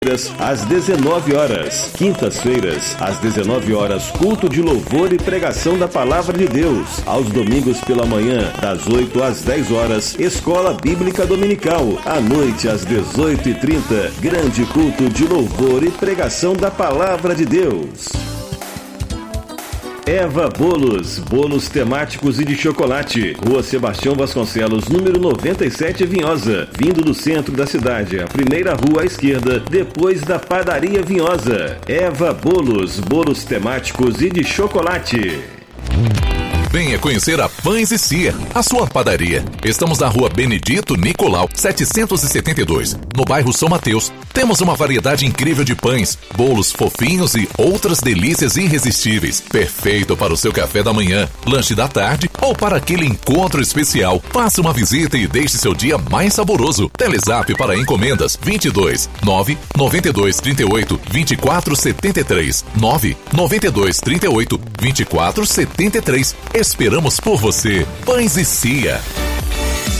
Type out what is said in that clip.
às 19 horas. Quintas-feiras, às 19 horas, culto de louvor e pregação da Palavra de Deus. Aos domingos pela manhã, das 8 às 10 horas, Escola Bíblica Dominical. À noite, às 18h30, grande culto de louvor e pregação da Palavra de Deus. Eva Bolos, bolos temáticos e de chocolate. Rua Sebastião Vasconcelos, número 97, Vinhosa. Vindo do centro da cidade, a primeira rua à esquerda, depois da Padaria Vinhosa. Eva Bolos, bolos temáticos e de chocolate. Venha conhecer a Pães e Cia, a sua padaria. Estamos na rua Benedito Nicolau, 772, no bairro São Mateus. Temos uma variedade incrível de pães, bolos fofinhos e outras delícias irresistíveis. Perfeito para o seu café da manhã, lanche da tarde ou para aquele encontro especial. Faça uma visita e deixe seu dia mais saboroso. Telezap para encomendas 22 9 92 38 24 73 9 92 38 24 73. Esperamos por você. Pães e Cia.